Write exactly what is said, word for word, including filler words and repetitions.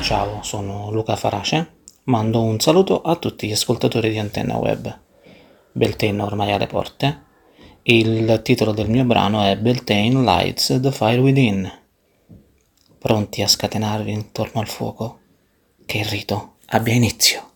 Ciao, sono Luca Farace. Mando un saluto a tutti gli ascoltatori di Antenna Web. Beltane ormai alle porte. Il titolo del mio brano è Beltane Lights the Fire Within. Pronti a scatenarvi intorno al fuoco? Che il rito abbia inizio.